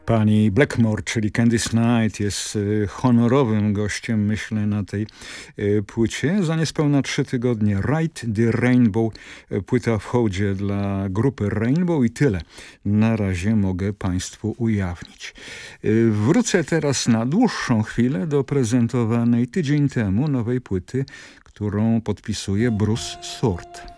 Pani Blackmore, czyli Candice Night, jest honorowym gościem, myślę, na tej płycie. Za niespełna 3 tygodnie Ride the Rainbow, płyta w hołdzie dla grupy Rainbow i tyle. Na razie mogę Państwu ujawnić. Wrócę teraz na dłuższą chwilę do prezentowanej tydzień temu nowej płyty, którą podpisuje Bruce Soord.